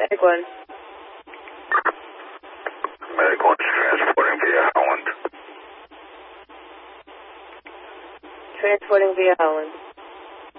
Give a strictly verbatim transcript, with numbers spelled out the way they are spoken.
Egg one. Medic one's transporting via Holland. Transporting via Holland.